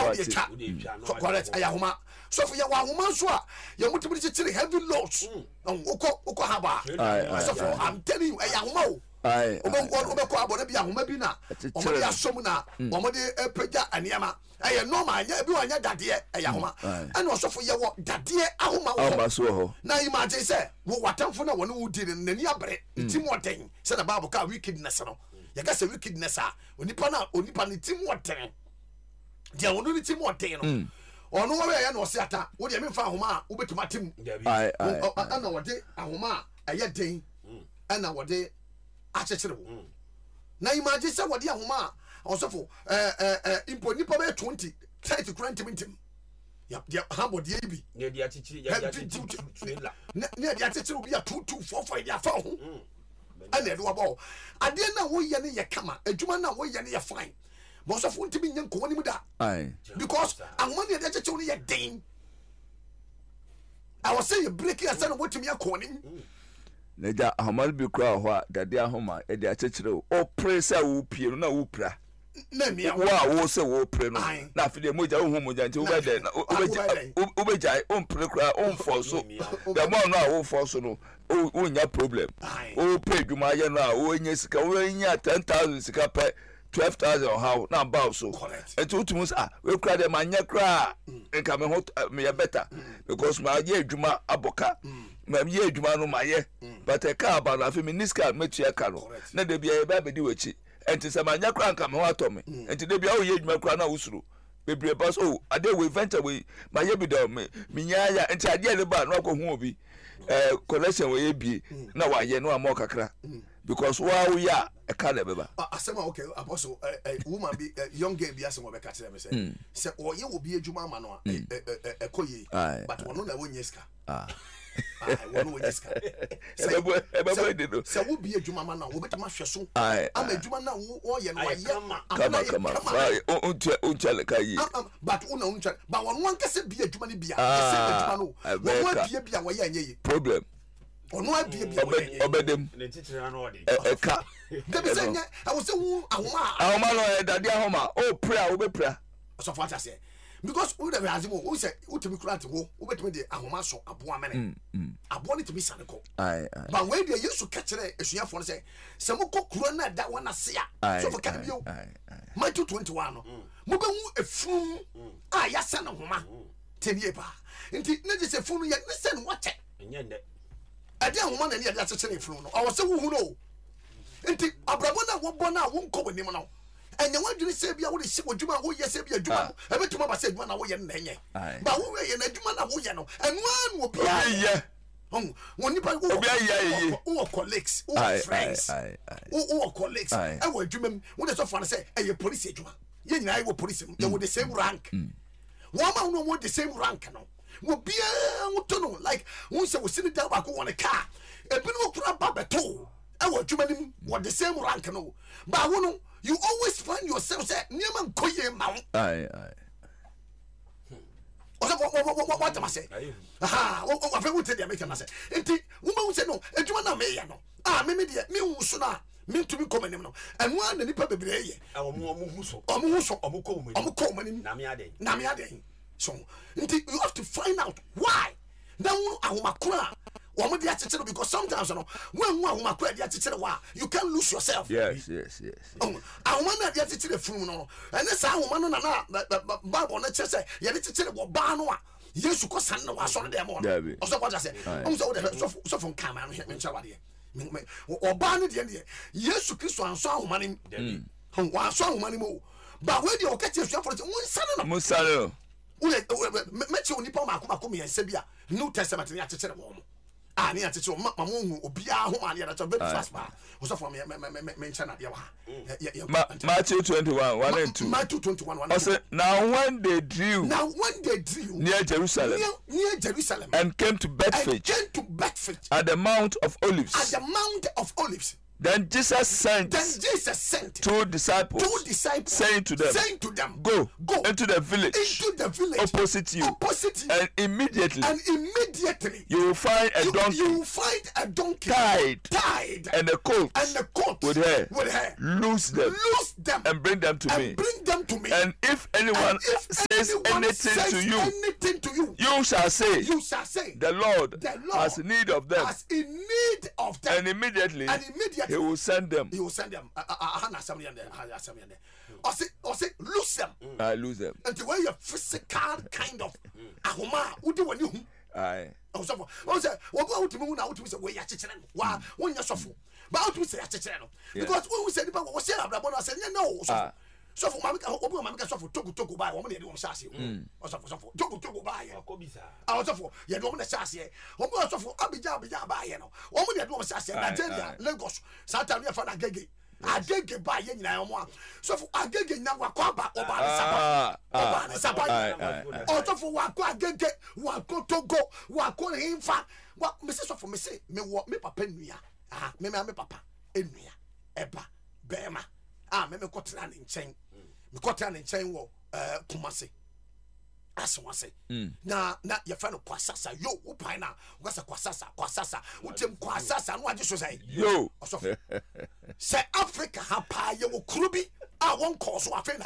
so correct ayahoma so for ya wahoma so a ya mutimi chichire heavy loads uko haba so for I'm telling you ayahoma o obeko abone bi ahoma bi na omode asom na omode pagya aniama aye normal anya bi wanya dade ayahoma and so for ya wo dade ahoma wo na imagine say wo watamfo na woni wudi nani abre tim oden say the Bible ka wickedness no ya ga say wickedness a onipa ni tim oden dia wonu ni tim oden no ono wa ya na osiata wo de memfa ahoma a wo betuma tim ana wode ahoma aye den ana wode achechire wo na imagine say wode ahoma osofo impo nipa be 20 30 current mintim ya hambo de bi ne dia chichiri ya trailer ne dia chichiri bi ya 2244 dia fa ho ana do abo ade na wo ye ne ye kama adwuma na wo ye ne ye fine but osofo ntimi nya nko woni mu da because ahoma ne dia chichiri ne ye den I was saying breaking asana wotimi akoni Neja hamal bi kura ho a dade ahoma e de achechire o presa wo pie no na wo pra na mia wo se wo pre no na afide moja wo hu moja nti wo be de wo be jai on pre kura on force the more no wo force no wo nya problem wo pre dwuma ye no a wo nya sika wo nya 10,000 sika pe 12,000 how na bow so and to mus we kura dem anya kura nka me ho me ya better because ma ye adwuma aboka ma ye adwuma no ma ye but e ka ba na fe me niska metua ka no na de bia ye ba be di wachi enti se ma anya kura nka me ho atome enti de bia wo ye adwuma kura na usuru bebre boss oh ade we venture we ma ye bi do me nya ya enti ade le ba no akohu obi collection we ye bi na wa ye no amọ kakra because wa we ya e ka na beba asema okay apostle woman be young girl be asema be ka tell me say oye obi adwuma ma no ekoye but wono na wonyeska wono wonyeska say wo be adwuma ma na wo betama hweso ama adwuma na wo ye no wa ye unchale kai but unchale but wono nkase be adwuma ni bia se adwuma no wo bia wo ye anye problem ono abie obedem ne chichira no odi eka debi say nya I was say ahoma no dade ahoma o prayer wo be prayer so for that say because we dey ask wo say utimi kura te wo betimi de ahoma so abo amene abo ne timi saneko but when dey yesu ka kire esuafo no say se mo kokuro na da wona se a so for kan bio Matthew 21 no mo be hu efun a ya sa na homa tenie ba nti na je se funu ye ne se no wache enye nde ade ahoma na ne ade achechene efun no o se wo hu no nti abrabo na wo bona wo nko wonim no enya wadwene se bia wo de se wodwuma wo ye se bia dwuma no ebetuma ba se dwuma na wo ye na enye ba wo ye na dwuma na wo ye no enu anu obi ye woni pa wo obi ye wo colleagues wo friends wo colleagues e wo dwuma m wo de so fa na se e ye police dwuma ye nyina ye wo police ye wo the same rank wo ma wo the same rank no wo bia wo to no like wo se wo sini da ba ko won car e bi no kura ba beto e wo dwuma nim wo the same rank no ba wo no you always find yourself say niam nkoye ma wo what am I say what I tell you make am say enti wo ma wo say no edwuma na me ya no me de me hu so na me to be come nim no enu an nipa bebre ye omo hu so omo ko manim na me aden so enti you have to find out why then ahomakura wo de achechero because sometimes no when ahomakura de achechero wa you can lose yourself yes ahoma na de achechero funu no ene sa ahoma no na Bible na chese ye de achechero wo ba no a Yesu ko san na wa so de mo no o so kwa say so so from kama no me ncha wade o ba no de Yesu Kristo anso ahoma ni wa anso ahoma ni mo ba we de o ka chesu aforo mun san no mechi onipa makoma me yanse bia New Testament ni achechere wo mo ni achechere ma mo hu obia ho ma ni da very fast ba so for me ncha na de wa Matthew 21 1 and 2 Matthew 21 1 also now when they drew near Jerusalem and came to Bethphage at the Mount of Olives Then Jesus sent two disciples, saying to them, Go into the village opposite you, and immediately you will find a donkey tied and a colt with her. Loose them and bring them to me. And if anyone says anything to you, you shall say, the Lord has need of them, and immediately he will send them. Or say, lose them. Lose them. And the way your physical kind of ahoma, what do you? Aye. Say, what about to moon out to say, we are chicken? Why, when you're so but out to say, because when we said about what said, I said, no. So for Mamma, Mamma, so for Toku by woman, you don't sassy. Or so for Toku by I was for you don't sassy. Or also for Abijah by you know. Woman, you don't sassy. Nigeria, Lagos, Santa Maria for Agege. I did get by you now. So for Agege now, Waka or Sapa. Also for Waka Agege, Wako Togo, Wako him fa. What Mrs. of me say, me what me papa nuya. Ah, me papa, Enuya, Eba, Bema. Me kotra ne nchen me kotra ne nchen wo Kumasi aswa say na ye fa no kwasasa yo wo pan na wo sa kwasasa wotem kwasasa no age so say yo say Africa ha pa ye wo krubi a won call so afa na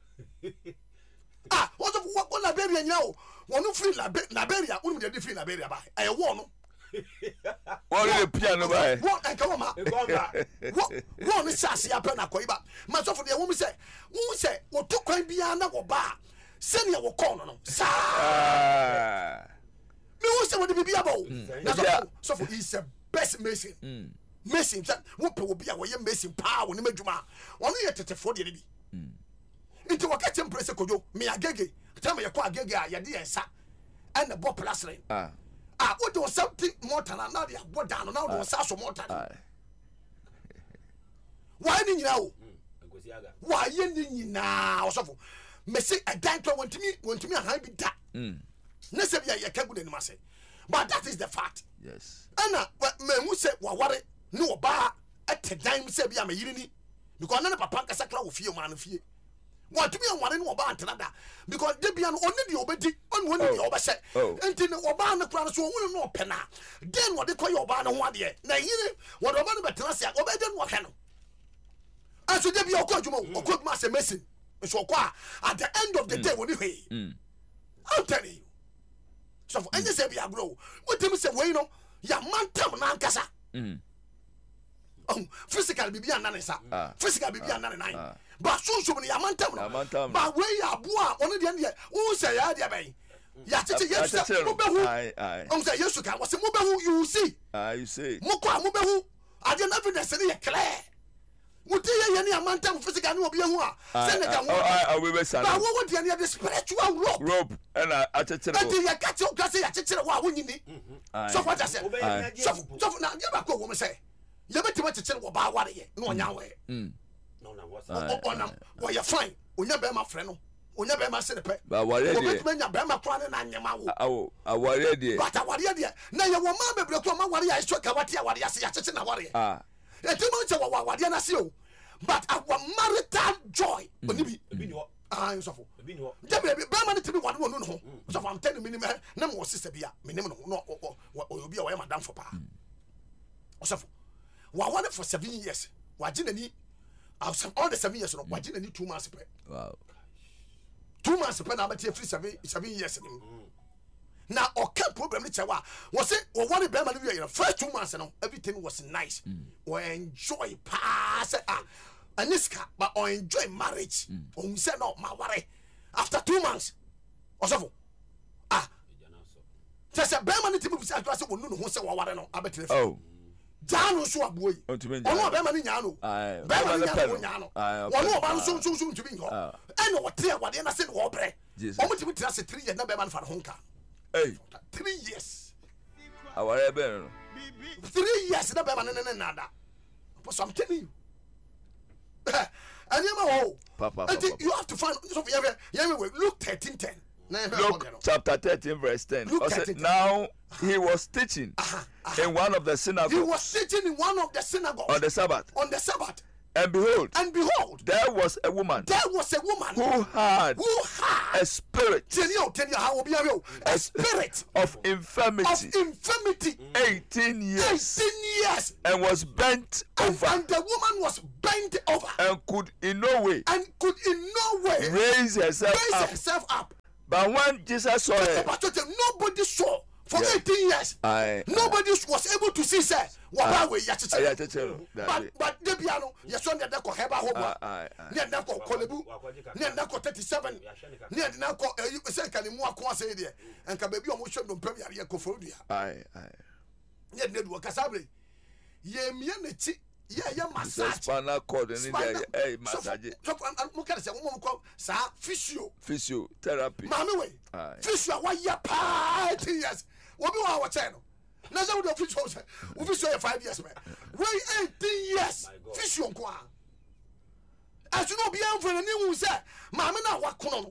ba what Liberia nya wo wonu free Liberia wonu de free Liberia ba e wo no what the piano by what and come on what is sassy up na koiba ma so for the woman say what to kwan bia na wo ba send your call no sa me wo say what the bia ba na so for is the best mason mason wo pe wo bia wo ye mason pa wo ne madwuma ono ye tetefo de bi into wo ka tempress kojo me agege tell me ye kwa agege a ye de ensa and the bo plastering what do something more than another? What down now? Do so more than why didn't you know? Why you now? So, Messi a dancer want to me a high bit that. Necessarily, I can't go in myself, but that is the fact. Yes, Anna, what men who say, what no bar at the time said, I'm a uni because none of Papa Casacla will feel man of you. Want to be on one in Obanta because they be on only the obedi on one of the overset. And in the Obana crown, so we know penna. Then what they call your Obana one year. Now, you what Obana Batanasi, obey what can. And so they be your coach, or could master messing. So, at the end of the day, when you pay, I'll tell you. So, and you say, we are grow. What do you say, well, you know, your man tam nankasa. Physical be an answer. Physical be an answer. But so many amantam. But we are boa on the end. Who say, I bay? Yes, yes, on say, yes, you can. What's a mobile you see? You say, Moka Mubehu. I don't have necessarily clear. Would you any amantam physical no be who? I will be sad. I want the spiritual rope. And I tell you, I catch your class at Chichilla. When you need. So what I said, so now never go woman say. You better want to tell about what you know now. No, why you're fine. We never my friend. We never my citizen. But what is it? Bema Kwan and Yamaw. I worry, dear. But I worry, dear. Now your mama be broke my warrior. I struck a what you say. I said, warrior. The 2 months of what you see. But our marital joy. I'm so full. Bama to be one no. So I'm telling you, no more sister be a minimum. No, or be away, madame for pa. So, what for 7 years? What didn't he? All the 7 years, what didn't need 2 months? Wow. 2 months, I'm at 7 years. Now, okay, problem was it or what the first 2 months, everything was nice. Or enjoy pass and this car, but or enjoy marriage. We said, no, my worry. After 2 months, or so. Just a bear money to move. I was who said, what I bet. Oh. Jano so aboy. Ono be ma ni nya no. Be ma ni nya no. Ono ba so to be ho. E no wote wade na se no obre. Omo timi tira se 3 years na be ma fa honka. Hey, 3 years. Aware be no. 3 years na be ma nada. So I'm telling you. And you know, Papa, you have to find so Luke 13:10. Luke chapter 13 verse 10. Now he was teaching in one of the synagogues. He was teaching in one of the synagogues on the Sabbath. On the Sabbath. And behold, there was a woman who had a spirit, a spirit of infirmity, 18 years, and was bent over. And the woman was bent over and could in no way raise herself up. But when Jesus saw her, nobody saw. For 18 years, nobody was able to see, sir. But the piano, yes, on the deck of Heba Hoba, near Nako Kolebu, near Nako 37, near Nako, second more quasi there, and Kababy almost showed them Premier Cofodia. Yet, Nedwa Casabri, ye mianity, yeah, massage. Spana cord and massage. Physiotherapy. Mammy, physio, why ya party, yes. What do our channel? Now, the officials, official 5 years, man. Wait 18 years. Fish on qua. As you know, beyond for the new say, Mamma, now what corner?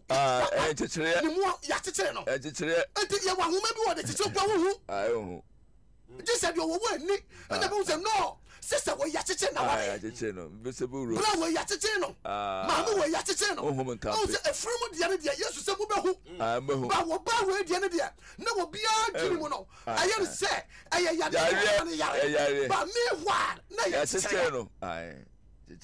Just said you were Nick, and the said no. Sister, we yachino, visible room. We yachino. Mamma, we yachino. Oh, a friend of the other day, yes, some who will buy with the other day. No, beyond Jimino. I am say, I but me one. No, yachino. Aye. What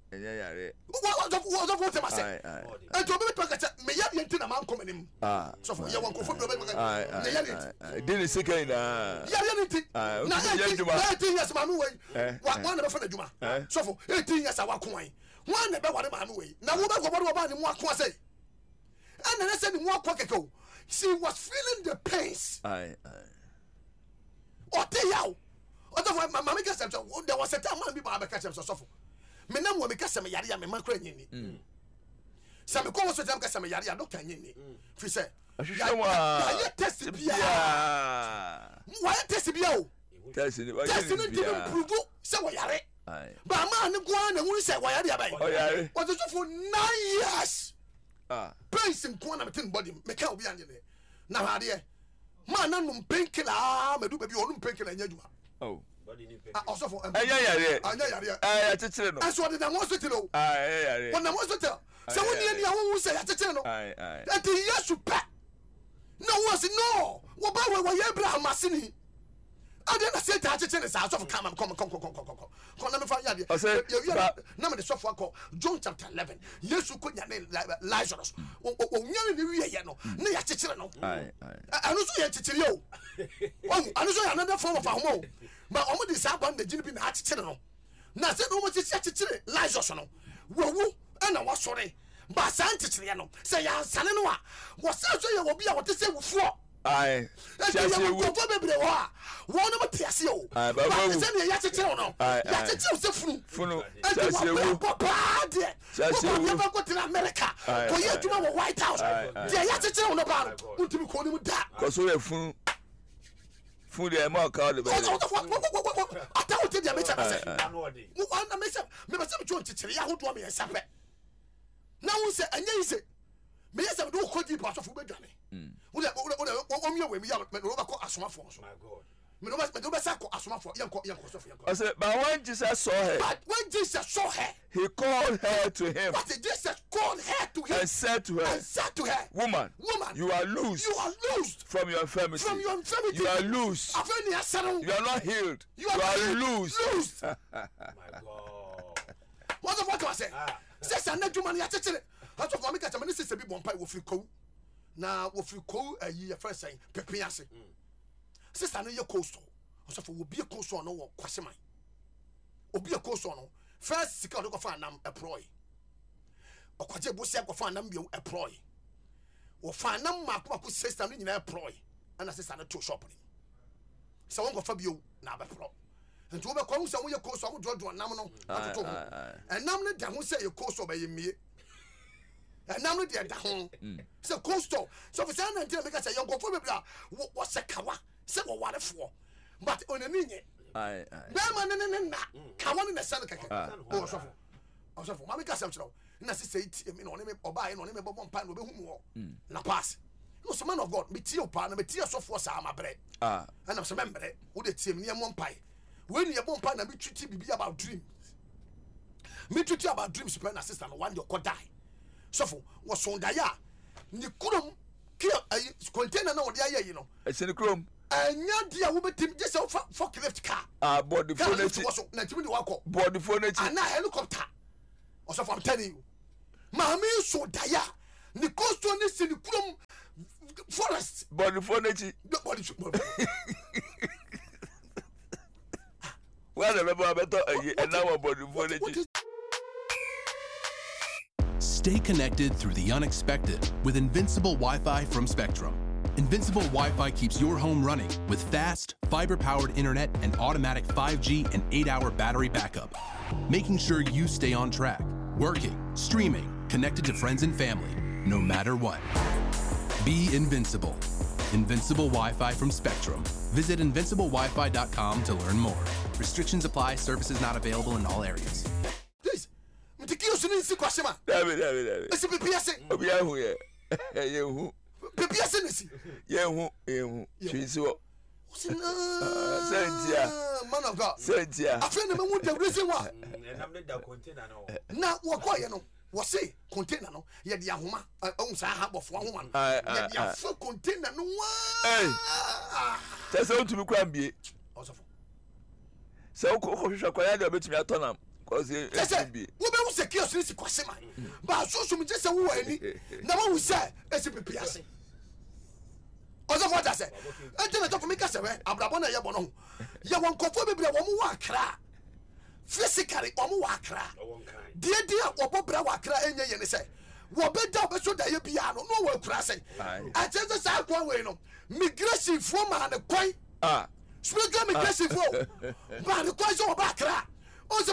I say? I told me to me, I didn't know I'm coming in. So for you, one didn't see Kane. Now, 18 years, Mamma way. One of the Juma. So for 18 years, I walk away. One about what I'm away. Now, what about him? What was it? And then I said, more quick ago, she was feeling the pains. Or tell you, otherwise, my mamma gets there was a time when people have catch him so suffer. Me nam wo me kasa me yare ya me mankra nyini sa me ko wo so jam kasa me yare ya doctor nyini fi se ya test bia wa test bia o test ni prove se wo yare ba ma ne go na hu se wo yare ya ba o yare what so for 9 years pace in corner me tin body me ka obi anye ne na ha de ma na num painkiller me do baby o num painkiller nya djuma oh also for yare teacher no so the hospital yare when the hospital so when you who say teacher no that the years to pay no was no what ba we Abraham masini I didn't say that teacher is out of come na me fa yare na me the software call John chapter 11 yesu ko nya Lazarus o nya ni wi ye no na ya teacher no anu so ya teacher yo anu so another form of homo but omo dey say ban the ginibi na teacher no na say no mo teacher Lazarus no wo na wa sore ba san teacher no say ya sane no a wo say so ye wo bia wo te say wo fo aye chase wo ko bebre wo a wo no mo tiase o ba say na ya teacher no ya teacher se funu chase wo chase wo never go to America ko ye tuma wo White House ya teacher no ba untimi ko ni mu da ko so ye funu the more call the I don't think they make a message. I me say John teacher ya ho do me sape. Na won say anya ise. Me yes am do ko di part of bedwane. Wo me we me ya me no ba ko asomafo so. My God. Me no ba say ko asomafo yanko so yanko. I said but when Jesus saw her. He called her to him. But Jesus called her to him and said to her, Woman, you are loosed from your infirmity. You are loose. You are not healed. You are loose. My God. What the fuck was it? Says I need money. I tell you. I told me that my sister be one pie with you. Now with you call a year first saying pepiase. Sister, I know your coastal. So for will be a coastal no question mine. Will be a coastal no. First, secure go find them employ. Or kwaje bosia go find them you employ. Or find them makuma ku sister ni na employ. And sister na to shop ni. So won go fabio na be pro. And to be ko so wo ye ko so wo do nam no atoto ho. And nam ne da ho say ye ko so be ye mie. And nam ne da ho. So coastal. So for say na ntia make say yon go fo be bla wo se kawa se wo warefo. But on a ninye aye man na kawan na san kaka o sofo mama ka sam chiro na se say me no me oba no me bobon pan no be hu mo na pass was a man of God. Me tia pa na me tia so for sa amabre. And I'm some member. Wo de tie me ne pai. When you bon pai na me treat bibi about dreams. Me treat about dreams pen assistant one your could die. So for was on daya. Ni kurum kill container na dia you know. It's in the chrome. Anya dia wo betim just for lift car. Body phone was na timi de wako. Body phone and helicopter. Also I'm telling you. Mami so daya. Ni costo ni sinikurum forest. Body phone body. Well, remember better and now body phone. Stay connected through the unexpected with Invincible Wi-Fi from Spectrum. Invincible Wi-Fi keeps your home running with fast, fiber-powered internet and automatic 5G and 8-hour battery backup, making sure you stay on track, working, streaming, connected to friends and family, no matter what. Be invincible. Invincible Wi-Fi from Spectrum. Visit invinciblewifi.com to learn more. Restrictions apply. Services not available in all areas. Please, David. It's a PPS. Man of God. I friend of mine the reason why. Now what you know? Was say container no? Ye di ahoma. Sa ha bofo ahoma no. Ye di afo container no wa. Hey. Tell say to be kwan bie. Osofo. Say ko hwehwe kwaya de betimi atonam. Cause e be. We be secure so kwase man. Ba so me just say wo ani. Na wo say SPP ase. Osofo what I say. Enti na talk me ka say we abrabo na ye bo no. Ye won kofo bebre wo mu wa Accra. Physically omo wa Accra. Dia obobra wa Accra enye ye ne say. Wo be da be so da ye bia no no wa kura say. I just say kwan we no. Migration from man kwan. Spiritual migration from. Ba the kwan so ba Accra. Also,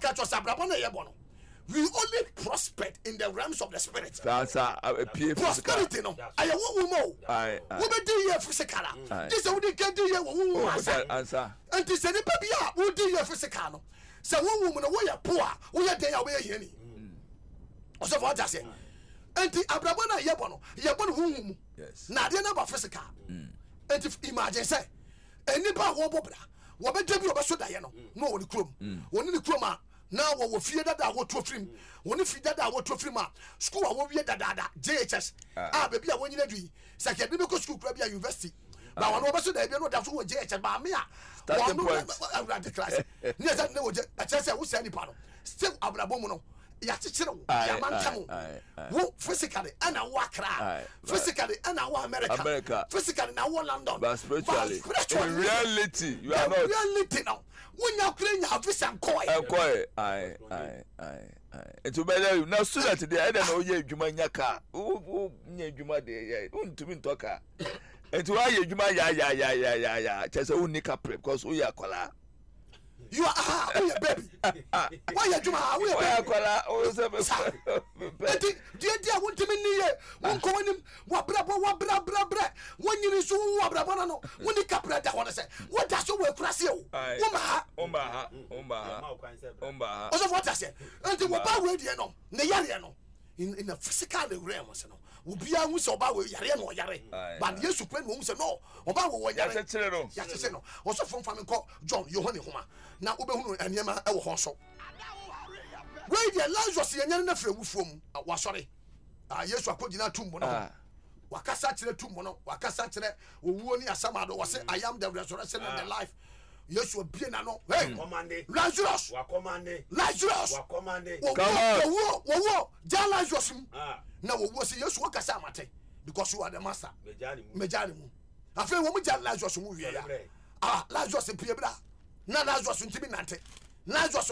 we only prospered in the realms of the spirit. Prosperity, no. I want more. We do here physical. This is what we can do here. And this is the baby. We do here physical. So, one woman, we are poor. We are there. We are here. Also, what I say. And the Abrabana Yabono, Yabon, yes. Now, they're not physical. And if imagine, say, anybody wobble. What be debi obaso da ye no no woni krom woni ni krom a na wo fie dada wo to frim woni fie dada wo to frim a school a wo wie dada JHS baby a wonyina dui sakade be ko school kra bia university ba wono obaso da bia no da so wo JHS ba me a starting point the class ni esa ne wo je a chese wo sia ni pa no still abrabo mu no ya chichire wo ya mantamu wo physically ana wo Accra physically ana wo America physically na wo London but spiritually in reality you are not reality now when you Ukraine visa koi it will be now student today I don't know ye djuma nyaka wo nya djuma de untumi ntoka it will ye djuma ya chese wo nika prep because we akola. You are baby. Why you Juma? We are dear want to me one coin him what bra when you so wabrabana no when the capra that want to say what does you work crasio umba also what I say until we buy radio no ne yare no in a physical realm no we be a so ba we yare no yare but Jesus pray no say no oba we yare ya say no also from family call John Yohane Homa na obehunu aniema e wo ho so we dey Lazarus yenyan na frɛ wufuom wa sɔre Yesu akogina tumbo no wakasa kyerɛ tumbo no wakasa kyerɛ owuo ni asamado wɔ se I am the resurrection and the life Yesu obie na no hey Lazarus wa commande Lazarus wa commande wo ja Lazarus na wo se Yesu wakasa amate because you are the master mejani mu afei wo mu ja Lazarus mu wie ya Lazarus pie bra na Lazarus ntimi nante Lazarus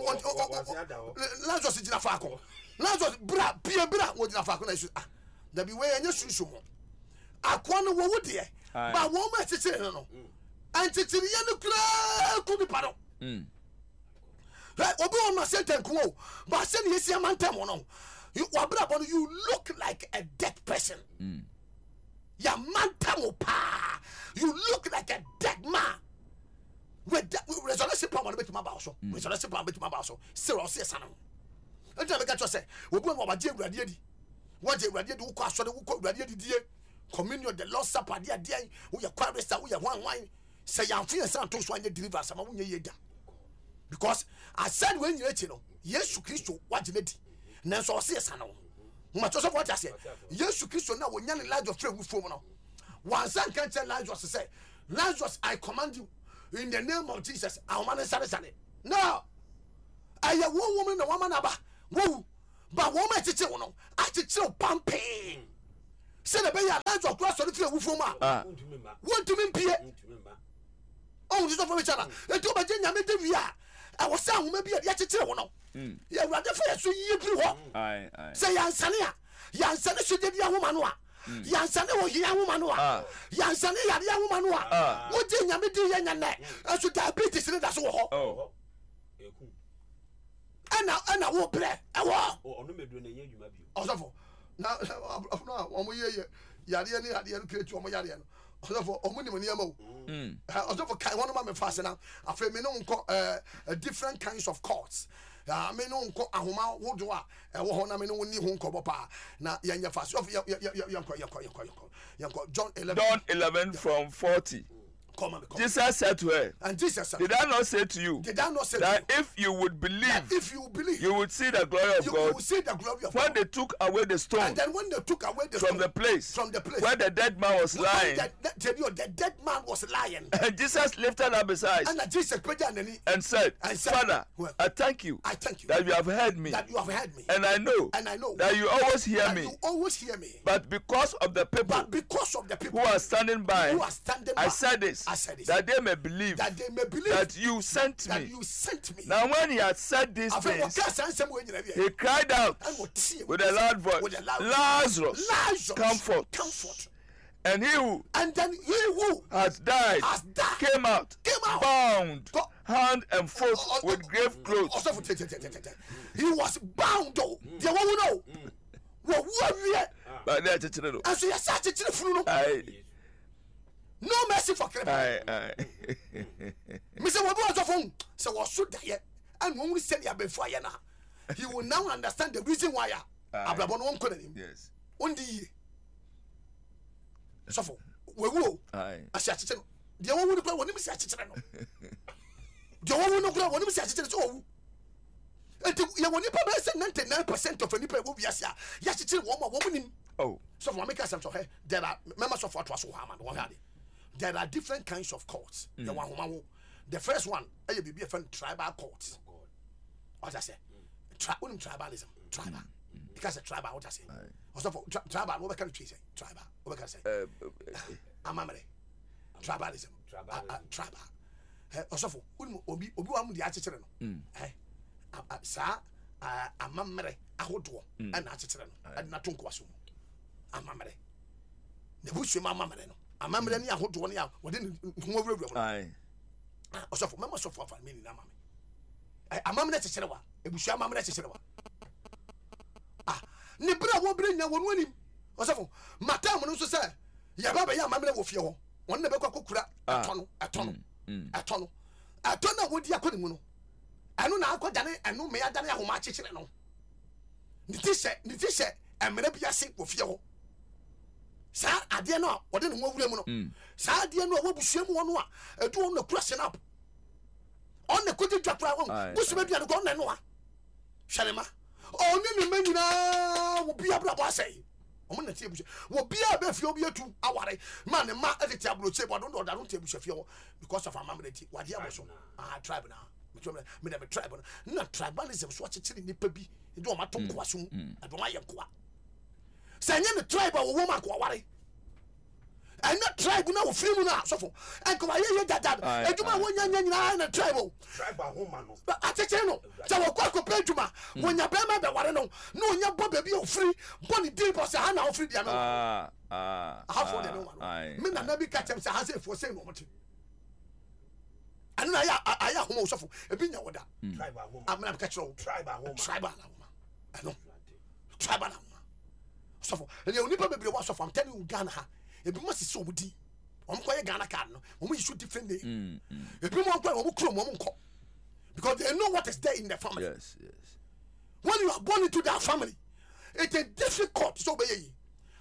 jina faako Lazarus bra pie bra wo jina faako na Yesu da bi we anya sunsu mo akwa no wo de ba wo ma tete no antitiri ya no kra ku bi paro right obi on ma senten ko ba se ne yesi amantem no you wabra bo you look like a dead person ya mantem pa you look like a dead man with resurrection power no betima ba so resurrection power betima ba so serious yes ana enta me ka cho say obi on wa je urade adi wa je urade adi wo ko asore wo ko urade adi die communion, the Lord's Supper, dear, we are Christ, we are one wine. Say, I'm feeling something to deliver some of you. Because I said, when you know, yes, Christ, what you need. Nanso say sano. Much of what I say. Yes, Christ, now when young Lazarus friend with Fumono. One son can tell Lazarus to say, Lazarus, I command you in the name of Jesus. Our man is Saturday. No, I am one woman, a woman about woo, but woman to tell no, I to tell pumping. Say the bay Lazarus cross on the field with Fuma. Want to mean Pierre? Oh, this is for each other. And to my Jenya made the via. I was saying, maybe a yatchel no. Yeah, rather fair, so you blew up. Say, Yansania, Yansana should be a woman. Yansana was young woman. Yansana, young woman. What did you do? I should diabetes in that's all. Oh, and I won't play. I will. Oh, no, you may be. Also, now, one more year, Yadian, the educated to Yadian. Also, Omunimo. Also, for one of my fastener, I feel me no different kinds of courts. I mean, no, Ahoma, who do I? I mean, only who come up. Now, young fast of John 11 from 40. Jesus said to her, and Jesus said, did I not say to you that if you would believe, you would see the glory of God? When they took away the stone, and then when they took away the from the place where the dead man was lying, the dead man was lying, and Jesus lifted up his eyes and said, Father, I thank you that you have heard me, and I know that you always hear me, but because of the people who are standing by, I said this, that they may believe that you sent me. Now when he had said these things, he cried out with a loud voice, Lazarus, come forth. And he who has died came out bound hand and foot with grave clothes. He was bound. But no mercy for criminal. Mr. Wabu so was so dire, and when we send you before you now, he will now understand the reason why Abraham won't call him. Yes. One day, so for we will. I said, the one who play when he said, the one who know when he said, oh, and when you pay 99% of any people will be as yes, it's one woman. Oh, so for make us some her, there are members of what was one had. There are different kinds of courts. The first one, I be a friend tribal courts. What I say? Tribalism. Tribal. Because a tribal, what I say? Also for tribal, what can you say? Tribal. What can I say? Amamre. Tribalism. Tribal. Also for Obi the article. Sa Amamre, Ahodo, and article, and Natunkwasu. Amamre. The bush mamma. Amamre ni ahodo ni a wode no wura. Ai. Osofo mama sofo afa me ni na mama. Amamre chechere wa. Ebusu amamre chechere wa. Ni bra wo bra nya wonu anim. Osofo matam no so se ya baba ya amamre wo fie ho. Won na be kwa kokura atono. Atona wodi akoni mu no. Anu na akodane anu me adane ahoma chechere no. Ni ti se emre bia se wo fie ho. Sa ade no wode no wura mu no sa ade no wabusuam wono a edu on na crossing up on na kodi twapra won busuma bia no ko na no a hwelema oni ni manyina wo bia bra bo asai o na tie busu wo bia be fie obi atu aware man ma edete abroche bo do da no tie busu fie because of amamreti wade aboso tribe na me dem tribe na tribalism so achechiri nipa bi edu o mato kwaso edu ma yenkoa sanya the tribe of woman ko ware and not tribe na ofiri mu na sofo and ko aye dada eduma wonya nyina na tribe woman no atete no so wo kwa ko peduma wonya be ma be ware no no wonya bo baby ofiri boni deal boss ha na ofiri dia no ha for dem no me na bi catch am say ha say for say no moto and na aya homo sofo e bi nya woda tribe woman am na catch no tribe woman I know tribe so and you never be was I'm telling you Ghana if you must see so di koye Ghana card no we should different day if you want to krom because they know what is there in the family. Yes when you are born into that family it is difficult so be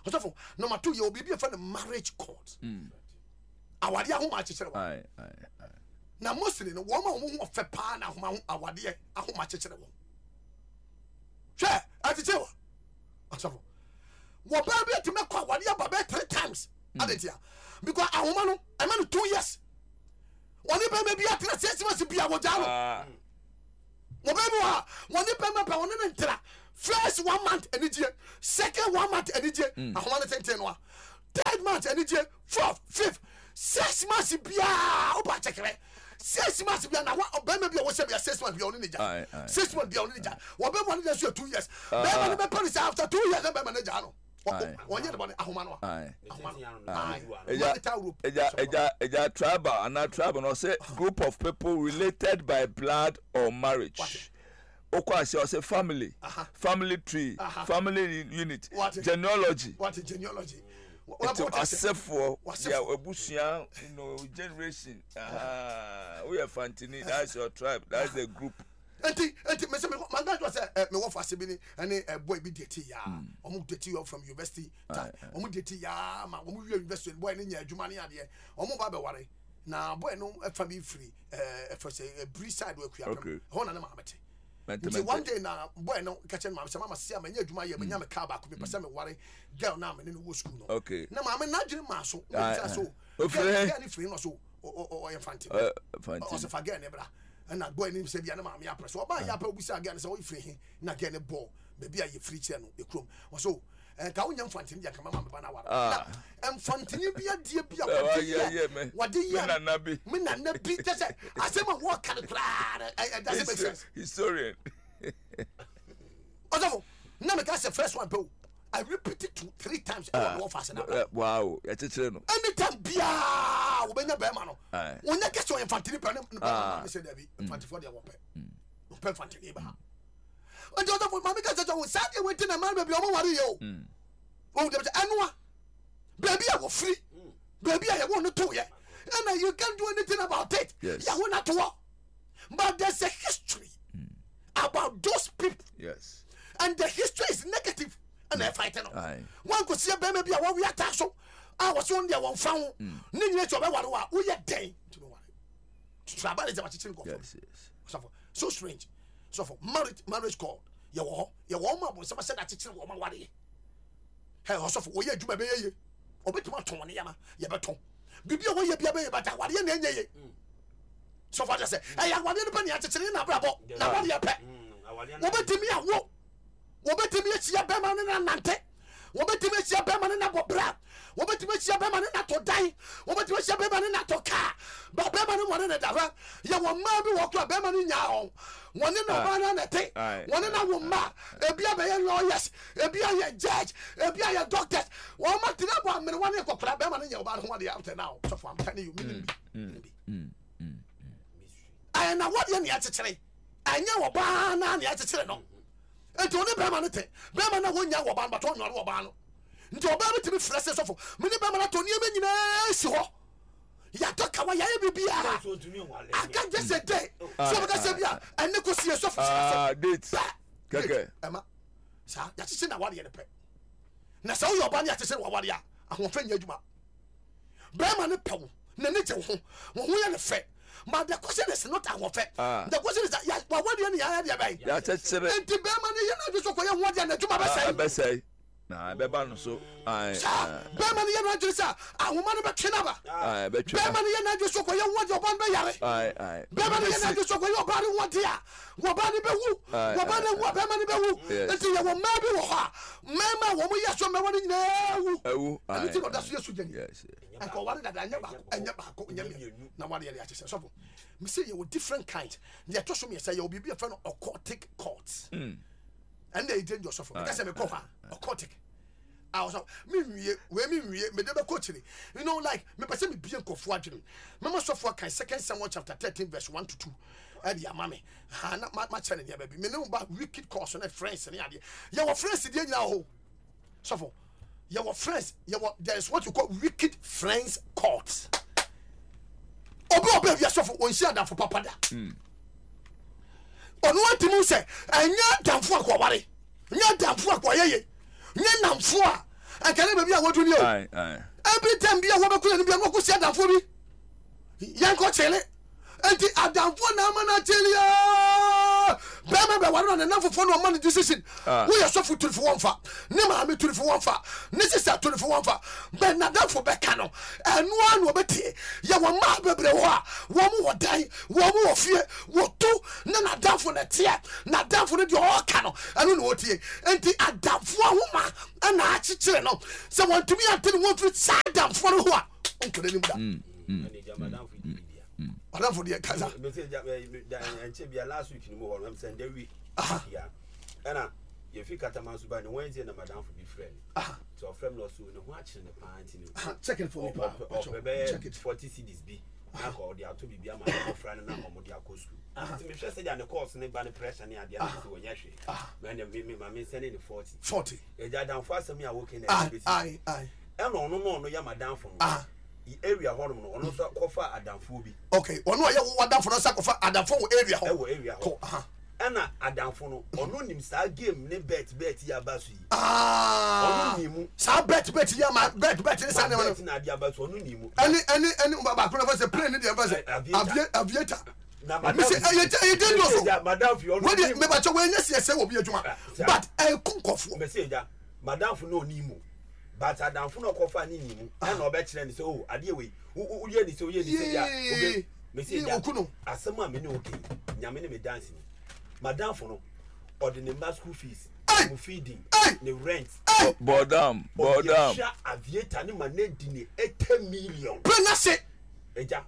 osofo number 2 you be a marriage court awade ahoma akekere wo na mostly no wo ma wo fe pa na ahoma awade ahoma akekere wo hwe atete wo osofo wo ba be teme kwa awade aba be 3 times adetia because ahoma no I mean 2 years woni be me bia 3 6 months bia wo jalo wo be mo woni be me pa woni ntra first 1 month enije second 1 month enije ahoma no tenten no third month enije fourth fifth 6 months bia oba chekere 6 months bia na be me bia wo se bia 6 months bia woni nija 6 months bia woni nija wo be woni dey so 2 years be me be police after 2 years be me nija no onye de bone ahoma no eja tribal and tribal no say group of people related by blood or marriage okwase or say family family tree family unit genealogy what is genealogy asefo ya ebusuan generation we are fantini that's your tribe that's the group enti me say me manga to say me wo fa sebi ni ene boy bi deti ya omu deti you from university omu deti ya ma omu wi university boy ni nya adwuma ni ade omu ba be ware na boy no fa bi free for say breeze side we kuya ho na na ma mate nti one day na boy no catch ma say mama see am nya adwuma ye nya me car ba ko be pese me ware girl na me no wo school no na ma me na dwene ma so so girl ni free no so o infantile o se fa girl ne bra na boy ni se bia na ma me apreso oba ya pa obusa again say o free hin na get ne ball baby a ye free chair no e krom so ka wonya infantini dia kama mama na wara infantini bia die bia wade ye me na na bi just asema wo kan kra doesn't make sense historian also na me ka say first one po I repeat it 3 times one fast now wow ya tetere no anytime bia wo benya be ma no wonya ke so infantini pa na say there be infantini for there wo pe no pe infantini ba and the other for mama ka say wo sade wetin na man baby o mo ware yo oh the anwa baby I go free baby I want no to ye and you can't do anything about it ya want to but there's a history about those people and the history is negative and they fight no one go see baby bia wo we attack so I was on there one found ni nyina to be ware wa wo ye den to be ware travel is about to go so strange so for marriage call you wo ma bo say that teaching wo ma ware hey also for we adwuma be ye obetuma ton ne yama ye beton bibia wo ye bia be bata ware na enye ye so for say hey ware no pa ne akekere na brabo na ware ye pe obetimi awo obetimi achia be ma ne na nante obetimi achia be ma ne na bobra obetimi achia be ma ne na to dai obetimi achia be ma ne na to ka ba be ma ne wore na dafa ye wo ma bi wo kra be ma ne nya on wone na ba na te wone na wo ma ebia be ye lawyers ebia ye judge ebia ye doctors wo ma tina bo amene wone ko kra be ma ne nya wo ba ho de after now so for I'm telling you I na what ye ne akekere anya wo ba na ne akekere no enti one be ma ne te be ma na wo nya wo ba but onwore wo ba no nti oba be timi frese so for me ne be ma na to ne be nyina si ho ya to ka wa ya e bibia I can't just say day so because say bia ene ko sie so for date keke ema sa ya tese na ware ye ne pe na sa wo yo ba ne ya tese wa ware ya ahofa nya adwuma be ma ne pe wo na ne je wo ye ne fe but the question is not ahofa the question is that ya wa ware ne ya ya bai ya tese enti be ma ne ye na so ko ye ho de na adwuma be say na beba no so ai be ma ne ye na dwese ahoma ne be twena ba be ma ne ye na dwese ko ye ho de oban be yare be ma ne ye na dwese ko ye oban ho de a wo ba ne be wu wo ba ne wu be ma ne be wu enti ye wo ma bi wo ha ma wo mo ye so me woni nyina wu ani ti no da so yesu jeni anko ware da anya ba ko nya mi na ware ye ya tese so me say ye wo different kind ye to so me say ye obi be friend occultic courts and they dangerous so because me ko ha occultic I was me de be coach ni you know like me person me bien kofo adwene me ma so for kan 2 Samuel chapter 13 verse 1 to 2 e dia mame ha na ma chane dia baby me no ba wicked course na friends ni ade ye wo friends dia nyina ho so for ye wo friends there is what you call wicked friends courts obi ya so for onsi adafo papa da onu atimu se anya damfo akware nya damfo akwaye ye nye namfo a and can never be a what you know. Every time be a woman couldn't be a local set down for me. Yanko Chele, and the Adam for Namana Chelia. Bama one enough for no money decision. We are so for 24 for Nema me 24 for necessary 24 for but not that for Becano and one will be Yawama Bebrewa, one more die, one more fear, what two, none are down for the tear, not down for the cano. I don't know what ye and the Adam for woman and I channel. Someone to me I didn't want to side down for who are Madam for the Kaza. And last week in the morning, I'm saying, Debbie, Anna, if you cut a mouse by the Wednesday, and Madame for be friend. So a friend lost in watching the pint. Second for 40 CDs be. I called the to be my friend and I'm on the school. To be just on the course and the pressure near the other to Yashi. Man, my miss sending 40. A down fast me, I walk in. Aye. And no, yeah, Madame from area hormone or no offer Adamfubi. Okay, or no, what down for no sack of Adamfo area. Anna Adamfono, or no name star game, ne bet Yabasi. Sa bet Yama, bet is an Yabas or no name. Any Babacon was a plane in the Aviator. Madame, you never when yes, will be a juma. But I cook off Messenger, Madame for no Nemo. But I don't know if I need him. I know better than so. I deal with who you so ye. Message as someone may know. Yamini dancing. Madame for no or the name school fees, feeding, the rent. Bodam. Aviator, and my name dinner 10 million. Penasset. Eja.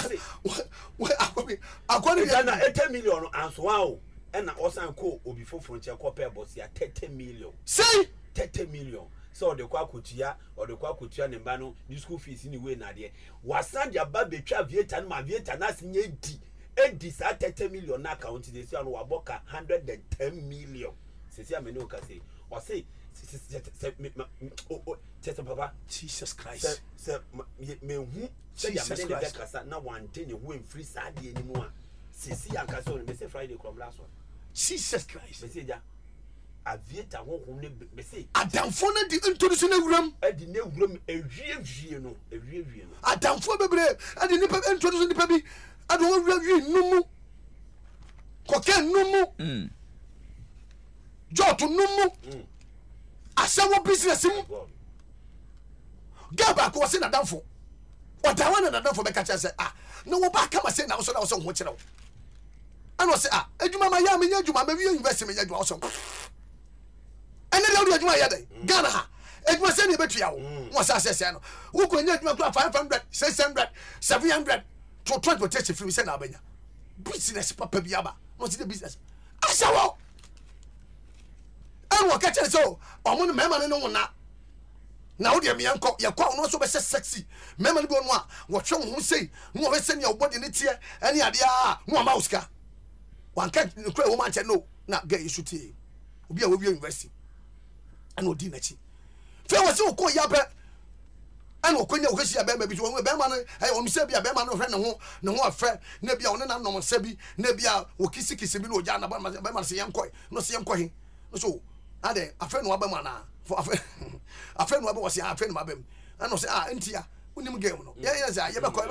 I'm going to 10 million and so wow. And I also call or before frontier copper boss here 10 million. Say 10 million. So the Kwakutia or the Kwakutia and Bano, the school fees in the way Nadia. Was Sandia Baby Traviatan, my Vietnam, and this at 10 million account, they say on Waboka 110 million. Cecilia Menoka say, or say, Papa, Jesus Christ, me who say now one thing you win free Saturday anymore. Cecilia Castle, Mr. Friday from last one. Jesus Christ, Messenger. Aviator won't be say. Adam for the introduction room. I didn't room a real. Adam for the brave. I didn't introduce the baby. I don't review no more. Cocaine no more. Jot no more. I saw what business him. Gaba was in a down for. What I wanted to do for the catcher said, no one back come and say now, so I was on what you know. I was say, Eduma Miami, Eduma, maybe you invest in me also. And then you do my other Ghana. It was any better. Once I said, who could get 500, 600, 700 to transportation from Sen Albania. Business, Papa Biaba. What's the business? I saw. I will catch it so. I'm on the memory no one now. Now, dear me, uncle, your call not so sexy. Memory go one. What you who say, no, send your body in it here. Any idea? No, Mauska. One can't cry woman, no, not get you should be a will investing. And no dinner. Fair was so called Yabba. And when you wish your baby between Beman, I only say be a Beman of no more friend, Nebia on an normal Sebi, Nebia, Wakisiki Sibino Jana, Beman Siam Koi, no Siam Koi. So, are they a friend of Bemana for a friend was a friend of Bem. And no say, Intia, Unim game. Yes, I ever call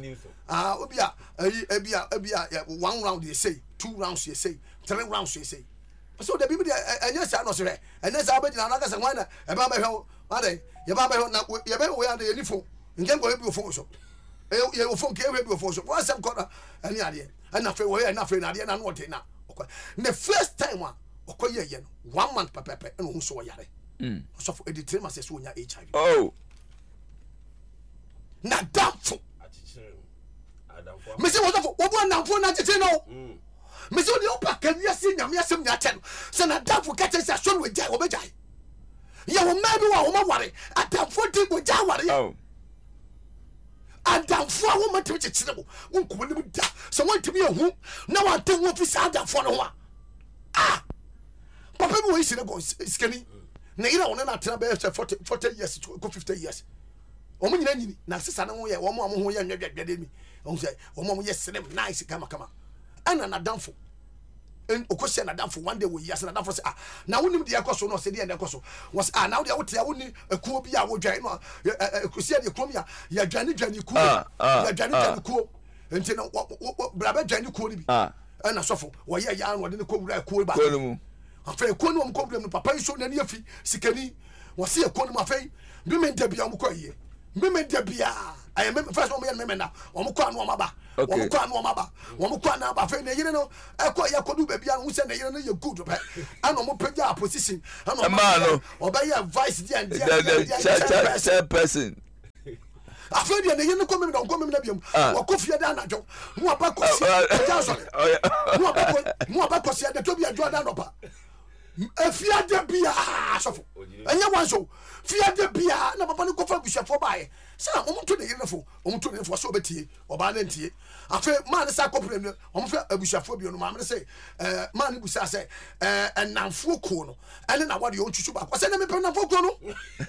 Obia, 1 round you say, 2 rounds you say, 3 rounds you say. So the people and yes, I know, sir. And that's how much another one about my home. Are they? Your Baba, you better wear the uniform. You can't go your phone. You phone carry your phone. What's some corner? Any idea? And nothing way, and nothing idea, and what now. Okay. The first time one, okay, 1 month, Papa, and who saw Yare. So for the team, I say, so HIV. Oh, not doubtful. Mr. Wonderful, what now for not to know? Miss Opa, can you see them? Yes, I'm not. So now, that for catches a son with Jai Obejai. You will maybe one worry. I don't want to go Jawari. oh. I don't for a woman to reach it. Won't come with that. So, want to be a who? No, I don't want to sound that for no one. Papa, we see the boys skinny. Naira on an attract 40 years to 50 years. Woman, Narcissa, one more who you get me. On say, one more yes, nice, come. And an downfall. en okosia na damfo one day we yes na damfo say na wonim de ekoso no say de na ekoso was na wo de wote ya woni ekuo bi a wo dwan no ekosia de kuom ya dwane kuo ya dwane kuo enti no brabe dwane kuo ni bi na sofo wo ye ya no de ne kowura kuo ba afa kuo no mo kowura no papa iso na ne afi sikani wo se kuo no afa bi men da bia mo ko ye me da bia I am first one me na omo kwa no maba omo kwa no maba omo kwa na ba fe na yire no ekọ ya kodu ba bia no se na yire no ye good be ana omo pagya position ana omo obey vice dia the person afa dia na yire no komem na biam okofie da na jo mu aba kosi ja so mu aba kosi da to bia jo da no pa afia de bia sofo anya wanso fia de bia na papa ni kofa bushafo bae sa omuto de yirefo so obetie oba na ntie afa man sa kopre no omfa abushafo bi no ma me say man busa say enamfo ko no ene na wade onchuchu ba ko say na me penamfo ko no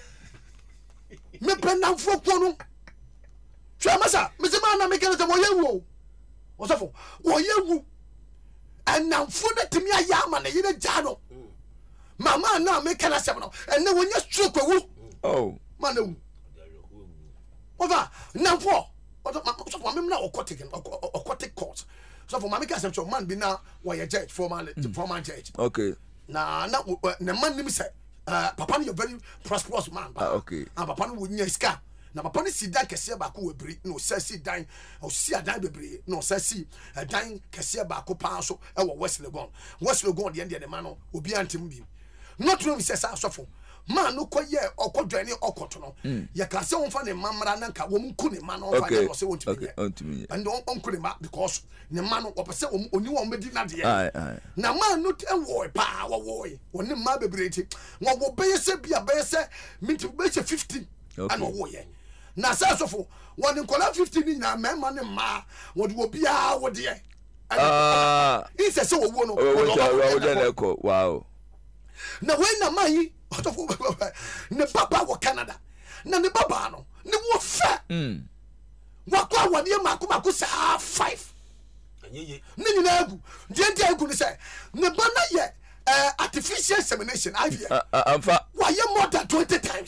me penamfo ko no twa masa me se man na me kele se wo yewu o sofo wo yewu enamfo na timi ayama na yire ja no mama na me kala se no ene wonya stroke wu oh man wu over namfo so for me na okotic court so for mama kasa so man bi na wa ye judge formal judge okay na man nim say papa no you very prosperous man okay and papa no wonya iska na papa no si dan kese ba ko webri no sasi dan o si adan bebre no sasi dan kese ba ko pa so e wo West Legon de man no obi antem bi not know say sa sofo man no koye okodwane okoto no ye ka se wonfa ne mamra na nka wo mku ne man no fa no se wontumi and onku ne ma because ne man no opese oni wo medi na de na man no wo pa wo woni ma bebreti wo beye se bia beye se minti beye 15 and wo ye na sa sofo woni nkola 15 ni na mema ne ma wo de obia wo de ise se wo no wo wow na when na mai ne papa wo Canada na ne baba no ne wo fa wakwa wade mako sa 5 anyeye ne nyina agu die agu ne say ne bana ye artificial insemination IVF amfa why more than 20 times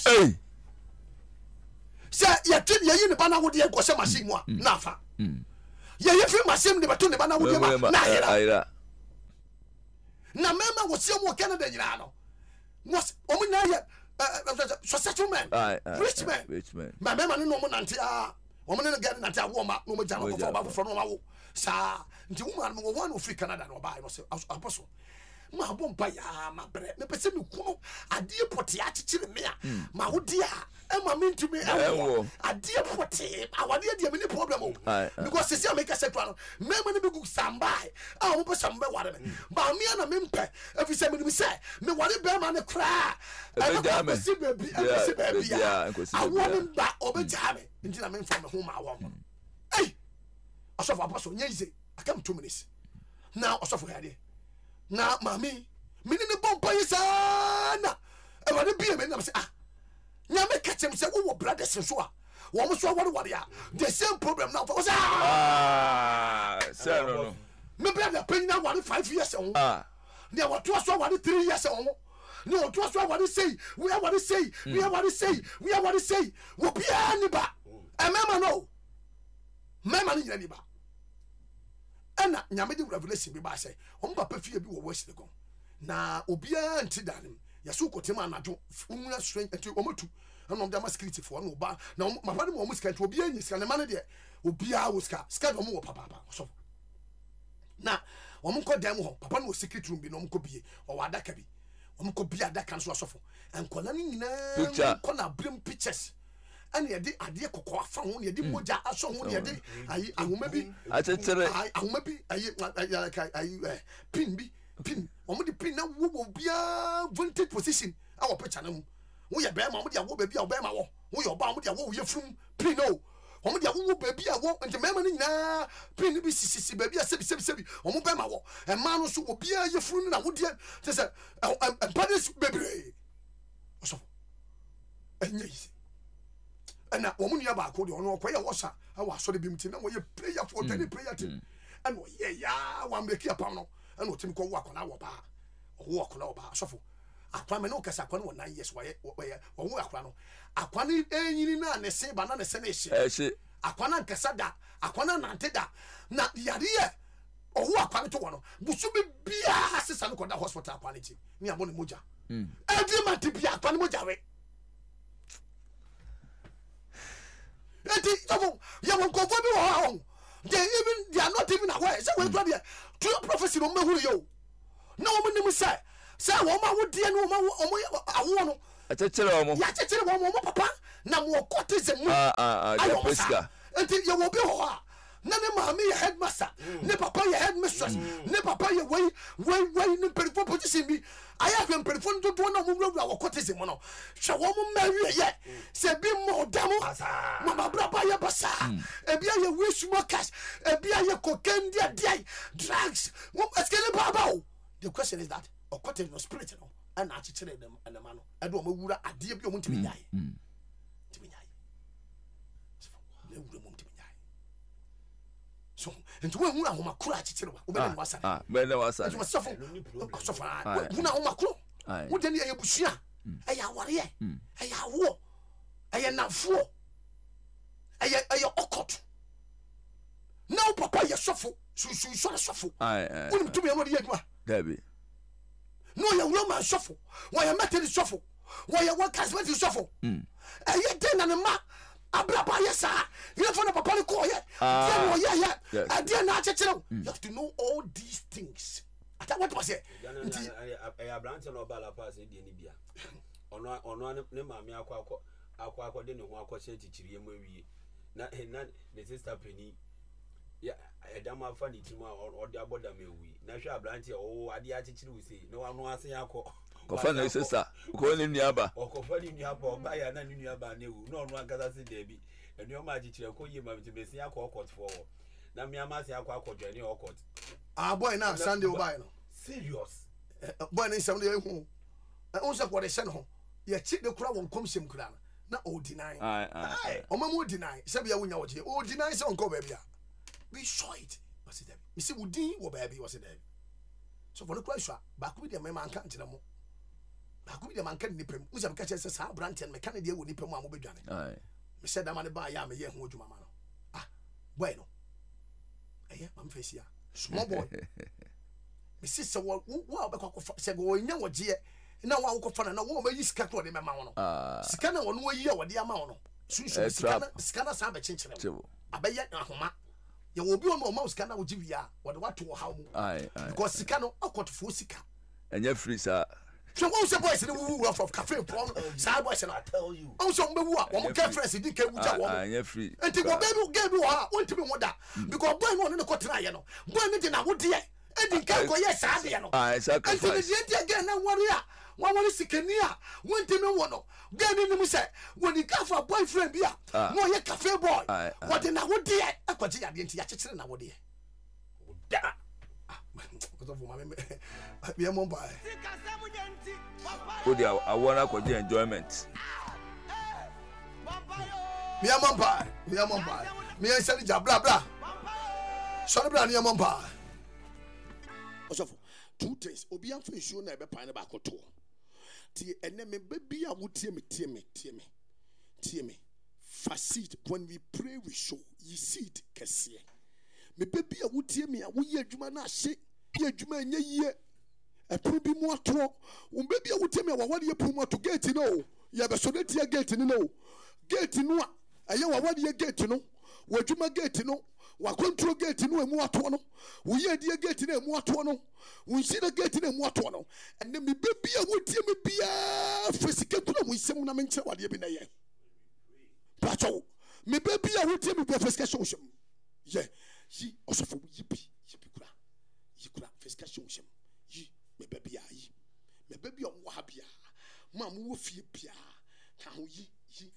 say ye tin ye ne bana wo de ko se machine mo na fa ye free machine ne bato ne bana wo de ma na hira na mema wo se mo Canada nyina no was omina ye so settlement rich man ma mema no mo nante omina no get nante awo ma no mo jana ko ba fo no ma wo sa nti woman mo one of free Canada no ba no se apostle ma bomba ya ma bre me pese me kunu adie poti a chichire me a ma wo dia e ma me ntumi e adie poti awade dia me ni problem o because se make a sector me me be go sambai a wo be sambai ware me ba me na me mpe efi se me say me ware be ma ne kra e be si baby ya awo me ba obeja me nti na me mfa me ho ma awo mo eh asofa apostle nyize akam 2 minutes now asofa yade na mami mini ne bomba yisana e wade bia me na say nya me catch him say wo brothers so a wo mo so ware ya the same problem now for say say no me brother pay na 5 years on ne wa to so ware 3 years on ne wa to so ware say we are what say wo bia ni ba e mema no mema ni nyina ni ba ana nyame de revelation bi ba say o papa fie bi wo West Legon na obia nti danim yaso kotem anajo umuna strength enti o matu na no dem security for no ba na mapa dem o musika enti obia nyisa ne mane de obia wo ska do mo papa so na o mo ko dem ho papa no security room bi no mo ko bie o wada ka bi o mo ko bia da kan so asofo enkola ni nyina ko na brim pictures and ye di ade kokko afa ho ne di moja aso ho ne di ayi ahoma bi atetere ahoma bi ayi pin omo di pin na wo bia vintage position awo picture na mu wo ye be ma omo di awo ba bia wo be ma wo ye oba omo di awo ye frum pin no omo di awo ba bia wo nti mema ni nyina pin bi sisi ba bia sebi omo be ma wo e ma no so wo bia ye frum na wo di te se panis bebre so enye na wo mu nia ba ko de ono ko ye wosa awa so de bimti na wo ye prayer for any prayer team and wo ye ya wa make up no and what Timko walk on our bar, or walk on our bar, shuffle. Aquaman no Casapano 9 years, why, or Aquano. Aquani, and say banana senation. Aquana Casada, Aquana Nanteda, not the idea. Or who are coming to one, but should be a assistant of the hospital quality near Bonimuja. Every man to be a Panamuja. You won't go for me. They are not even aware. So we're going to your prophecy on Mahuyo. No one say, woman would dear no man. I want to tell you, Papa. Now, more quarters and I until you will be none mammy headmaster, ne papa your headmistress, ne papa your way, no perform position me. I have been performed to one of our quarters in mono. Shall woman marry yet? Say be more demo, Mama Brapa Yabasa, a beer your wish more cash, a beer your cocaine, dear drugs. What a skeleton babo? The question is that, or cotton no spiritual, and I teach them and the man. I don't know a dear you want to be die. To be so, and to one who are crazy, was suffer. Who are Macro? Who then you Bushia? A warrior, a war, a now four, a occult. Now, Papa, you suffer, so suffer. Wouldn't to be what you are, Debbie. No, your woman shuffle. Why a matter is shuffle? Why a work has went to shuffle? And yet, then, and a map. Abrapa, yes, sir. You have found a papa call yet. I dare not. You have to know all these things. What was it? I have branch and Obala pass in Libya. On one Mammy Aqua didn't walk or say to Chiriam. Not the sister Penny. Yeah, a damn funny tomorrow or the Aboda Mewi. National branch, oh, I did we say. No one wants to say. Kofana sister, calling Yaba. Or Kofani Yaba, or buy an Yaba new. No one can say Debbie. And your magic, you call you to be a court for. Now, me, I must have a journey or court. Ah, boy, now Sunday Obino. Serious. Boy, in Sunday home. I also what I sent home. You check the crowd on Comsim Clan. Not all deny. Aye, or Mamma deny. Sabia win out here. Oh, deny some go baby. We saw it. Was it? You see, Woody or baby was it? So for the question, back with your man can't tell them. I could be the man can nip him. Who's a catcher says, how Branton mechanic will nip him one will be done. Aye. Me said, I'm on the bar, yam, a young wood, mamma. Ah, bueno. Eh, I'm face here. Small boy. My sister, what said, go in your dear. Now I will go for an old woman, you scatter in my mouth. Scanner one way, you are the amount. Scanner Samba Chinchilla. I bet yet, Ahoma. You will be on my mouse, scanner with you, what to how. Aye, because Sicano, I got full sicker. And your free, sir. So what's the voice in the woo of cafe from sideways and I tell you. Also, one conference in the free. And to go baby gave you want to be what that because boy one in the cotton, you know. Boy, anything I would dear. And you can't go, yes, I know. I sacrifice again. Now, warrior, one is sick near, went to no one. Get in the say, when you come for a boyfriend, beer, no, you're cafe boy. What in I would dear? I got you against the kitchen, I would dear. I want to enjoyment. Me a mumbai. Me a send blah blah. Sorry, blah, near mumbai. Also, 2 days, Obian for sure never pine back or two. Tea and then baby, I would tear me. Facet when we pray, we show ye see it, Cassia. Me baby, I would tear me, I would hear Jumana say. Ye Juman ye a probably more to baby I would tell me what you put to get to know. You have a sonnet here get to know. Get to know. I know what you get to know. What you might get to know. What control get to know and more to know. We hear dear get to know more to know. We see the get to know more to know. And then me baby I would tell me be a physical we say when I mention what you've been a year. But me baby I would tell me the first question. Yeah, she also for yippee. You could have discussion with him. Ye, me baby, me baby on Wabia. Mamma will fear Pia. How ye,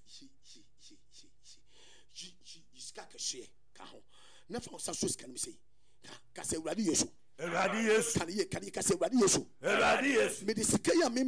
scatter share. Cow. Never such can we say. Casse radiation. Radius. Can you say radiation? Radius. Medicare, me